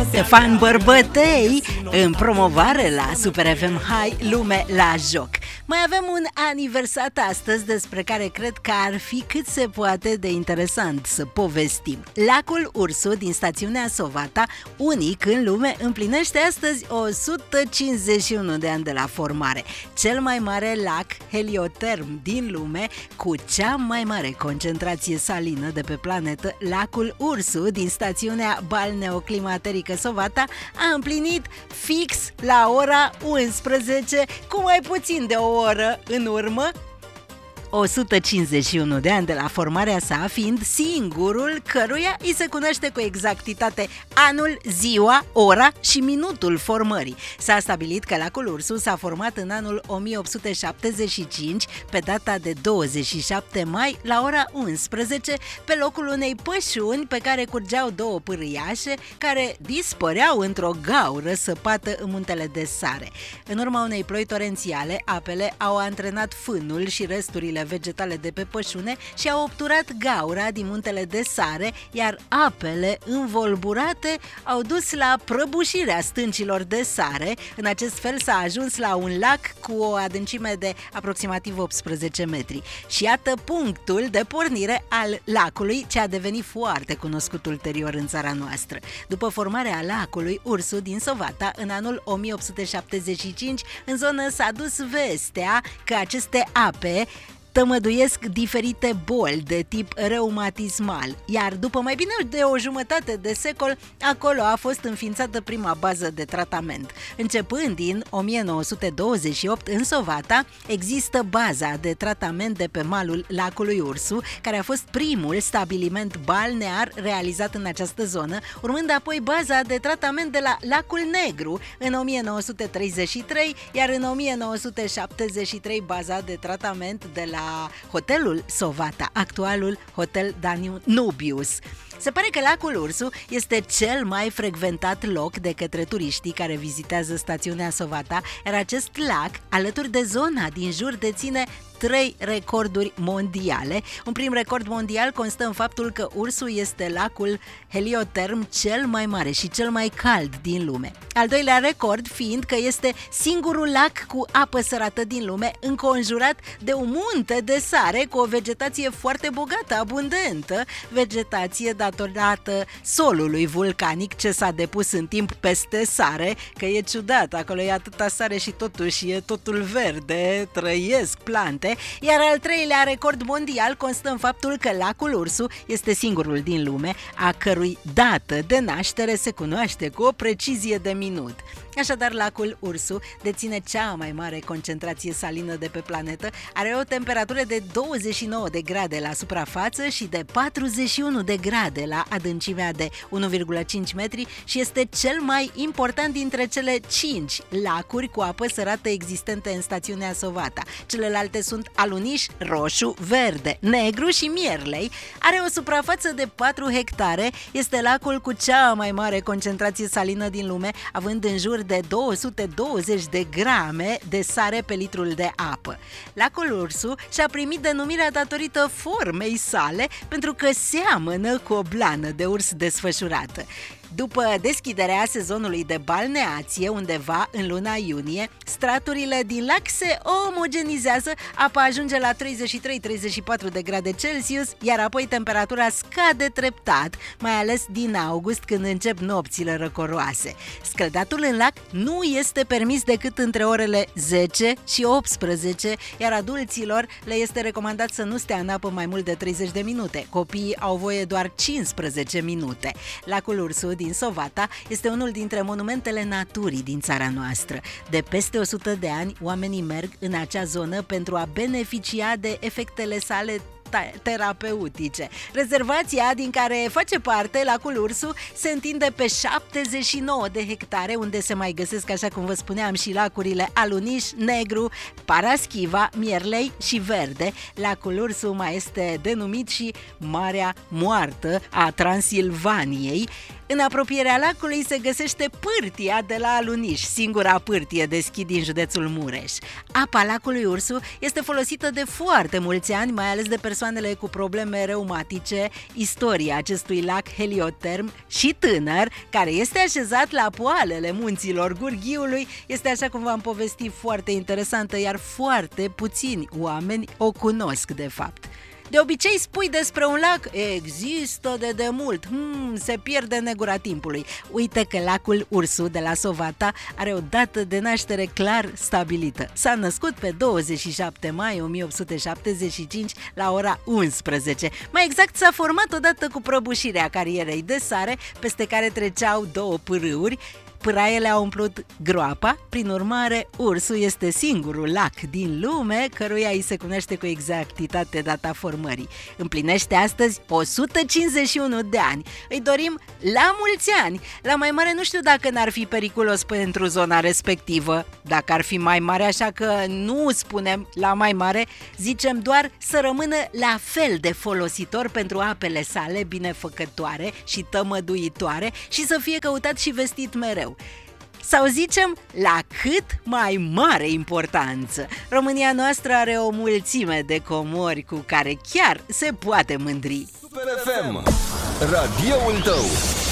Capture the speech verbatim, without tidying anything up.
Stefan Bărbătei în promovare la Super F M High, Lume la joc. Mai avem un aniversat astăzi despre care cred că ar fi cât se poate de interesant să povestim. Lacul Ursu din stațiunea Sovata, unic în lume, împlinește astăzi o sută cincizeci și unu de ani de la formare. Cel mai mare lac helioterm din lume, cu cea mai mare concentrație salină de pe planetă, lacul Ursu din stațiunea balneoclimaterică Sovata a împlinit fix la ora unsprezece, cu mai puțin de o oră în urmă, o sută cincizeci și unu de ani de la formarea sa, fiind singurul căruia îi se cunoaște cu exactitate anul, ziua, ora și minutul formării. S-a stabilit că lacul Ursu s-a format în anul o mie opt sute șaptezeci și cinci, pe data de douăzeci și șapte mai, la ora unsprezece, pe locul unei pășuni pe care curgeau două pârâiașe care dispăreau într-o gaură săpată în muntele de sare. În urma unei ploi torențiale, apele au antrenat fânul și resturile vegetale de pe pășune și au obturat gaura din muntele de sare, iar apele învolburate au dus la prăbușirea stâncilor de sare. În acest fel s-a ajuns la un lac cu o adâncime de aproximativ optsprezece metri. Și iată punctul de pornire al lacului, ce a devenit foarte cunoscut ulterior în țara noastră. După formarea lacului Ursu din Sovata în anul o mie opt sute șaptezeci și cinci, în zonă s-a dus vestea că aceste ape tămăduiesc diferite boli de tip reumatismal, iar după mai bine de o jumătate de secol, acolo a fost înființată prima bază de tratament. Începând din o mie nouă sute douăzeci și opt, în Sovata există baza de tratament de pe malul lacului Ursu, care a fost primul stabiliment balnear realizat în această zonă, urmând apoi baza de tratament de la lacul Negru în o mie nouă sute treizeci și trei, iar în o mie nouă sute șaptezeci și trei baza de tratament de la hotelul Sovata, actualul Hotel Danubius. Se pare că lacul Ursu este cel mai frecventat loc de către turiștii care vizitează stațiunea Sovata, iar acest lac, alături de zona din jur, deține trei recorduri mondiale. Un prim record mondial constă în faptul că Ursu este lacul helioterm cel mai mare și cel mai cald din lume. Al doilea record fiind că este singurul lac cu apă sărată din lume, înconjurat de un munte de sare cu o vegetație foarte bogată, abundentă, vegetație datorată solului vulcanic ce s-a depus în timp peste sare, că e ciudat, acolo e atâta sare și totuși e totul verde, trăiesc plante. Iar al treilea record mondial constă în faptul că lacul Ursu este singurul din lume a cărui dată de naștere se cunoaște cu o precizie de minut. Așadar, lacul Ursu deține cea mai mare concentrație salină de pe planetă, are o temperatură de douăzeci și nouă de grade la suprafață și de patruzeci și unu de grade la adâncimea de unu virgulă cinci metri și este cel mai important dintre cele cinci lacuri cu apă sărată existente în stațiunea Sovata. Celelalte sunt Aluniș, Roșu, Verde, Negru și Mierlei. Are o suprafață de patru hectare, este lacul cu cea mai mare concentrație salină din lume, având în jur de două sute douăzeci de grame de sare pe litrul de apă. Lacul Ursu și-a primit denumirea datorită formei sale, pentru că seamănă cu o blană de urs desfășurată. După deschiderea sezonului de balneație, undeva în luna iunie, straturile din lac se omogenizează, apa ajunge la treizeci și trei treizeci și patru de grade Celsius, iar apoi temperatura scade treptat, mai ales din august, când încep nopțile răcoroase. Scăldatul în lac nu este permis decât între orele zece și optsprezece, iar adulților le este recomandat să nu stea în apă mai mult de treizeci de minute. Copiii au voie doar cincisprezece minute. Lacul Ursu din Sovata este unul dintre monumentele naturii din țara noastră. De peste o sută de ani, oamenii merg în acea zonă pentru a beneficia de efectele sale terapeutice. Rezervația din care face parte lacul Ursu se întinde pe șaptezeci și nouă de hectare, unde se mai găsesc, așa cum vă spuneam, și lacurile Aluniș, Negru, Paraschiva, Mierlei și Verde. Lacul Ursu mai este denumit și Marea Moartă a Transilvaniei. În apropierea lacului se găsește pârtia de la Aluniș, singura pârtie de schi din județul Mureș. Apa lacului Ursu este folosită de foarte mulți ani, mai ales de persoane persoanele cu probleme reumatice istoria acestui lac helioterm și tânăr, care este așezat la poalele munților Gurghiului. Este, așa cum v-am povestit, foarte interesantă, iar foarte puțini oameni o cunosc de fapt. De obicei spui despre un lac, există de demult, hmm, se pierde în negura timpului. Uite că lacul Ursu de la Sovata are o dată de naștere clar stabilită. S-a născut pe douăzeci și șapte mai o mie opt sute șaptezeci și cinci la ora unsprezece. Mai exact, s-a format odată cu prăbușirea carierei de sare, peste care treceau două pârâuri. Pâraiele au umplut groapa, prin urmare, Ursul este singurul lac din lume căruia îi se cunoaște cu exactitate data formării. Împlinește astăzi o sută cincizeci și unu de ani. Îi dorim la mulți ani! La mai mare nu știu dacă n-ar fi periculos pentru zona respectivă. Dacă ar fi mai mare, așa că nu spunem la mai mare, zicem doar să rămână la fel de folositor pentru apele sale binefăcătoare și tămăduitoare și să fie căutat și vestit mereu. Sau zicem, la cât mai mare importanță. România noastră are o mulțime de comori cu care chiar se poate mândri. Super F M, radioul tău.